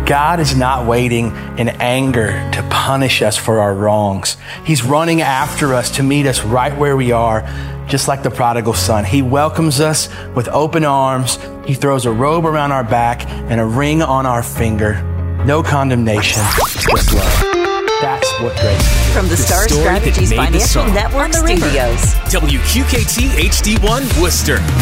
God is not waiting in anger to punish us for our wrongs. He's running after us to meet us right where we are, just like the prodigal son. He welcomes us with open arms. He throws a robe around our back and a ring on our finger. No condemnation, just love. That's what grace is. From the Star Strategies Financial Network Studios. WQKT HD1 Worcester.